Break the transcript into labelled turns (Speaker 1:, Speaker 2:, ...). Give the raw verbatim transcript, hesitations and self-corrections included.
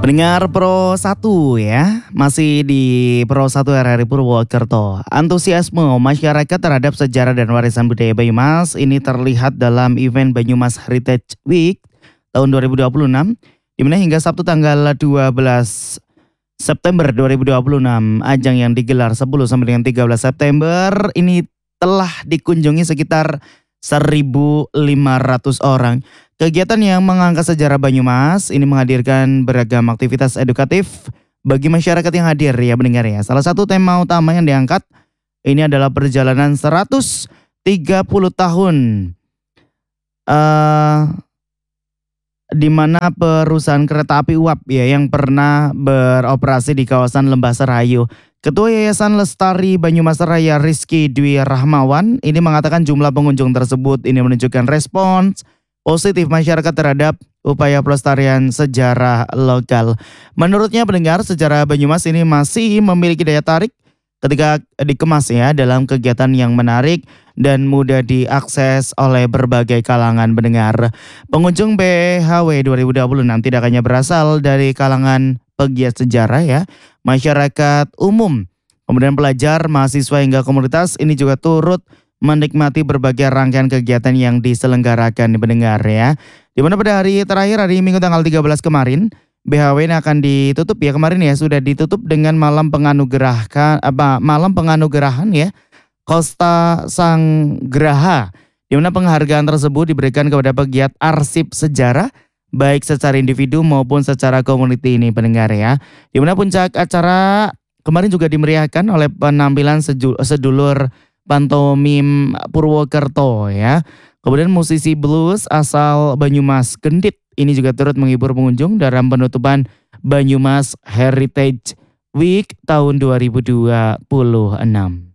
Speaker 1: Pendengar Pro satu ya, masih di Pro satu R R I Purwokerto. Antusiasme masyarakat terhadap sejarah dan warisan budaya Banyumas ini terlihat dalam event Banyumas Heritage Week tahun dua ribu dua puluh enam, di mana hingga Sabtu tanggal dua belas September dua ribu dua puluh enam, ajang yang digelar sepuluh sampai dengan tiga belas September ini telah dikunjungi sekitar seribu lima ratus orang. Kegiatan yang mengangkat sejarah Banyumas ini menghadirkan beragam aktivitas edukatif bagi masyarakat yang hadir ya mendengar ya. Salah satu tema utama yang diangkat ini adalah perjalanan seratus tiga puluh tahun eh di mana perusahaan kereta api uap ya yang pernah beroperasi di kawasan Lembah Serayu. Ketua Yayasan Lestari Banyumas Raya Rizky Dwi Rahmawan ini mengatakan jumlah pengunjung tersebut ini menunjukkan respons positif masyarakat terhadap upaya pelestarian sejarah lokal. Menurutnya pendengar, sejarah Banyumas ini masih memiliki daya tarik ketika dikemas ya dalam kegiatan yang menarik dan mudah diakses oleh berbagai kalangan pendengar. Pengunjung B H W dua ribu dua puluh enam tidak hanya berasal dari kalangan pegiat sejarah ya, masyarakat umum, kemudian pelajar, mahasiswa hingga komunitas ini juga turut menikmati berbagai rangkaian kegiatan yang diselenggarakan di pendengar ya. Di mana pada hari terakhir hari Minggu tanggal tiga belas kemarin, B H W ini akan ditutup ya kemarin ya sudah ditutup dengan malam penganugerahan apa malam penganugerahan ya Kosta Sang Graha, di mana penghargaan tersebut diberikan kepada pegiat arsip sejarah baik secara individu maupun secara community ini pendengar ya. Di mana puncak acara kemarin juga dimeriahkan oleh penampilan seju, sedulur pantomim Purwokerto ya. Kemudian musisi blues asal Banyumas Kendit ini juga turut menghibur pengunjung dalam penutupan Banyumas Heritage Week tahun dua ribu dua puluh enam.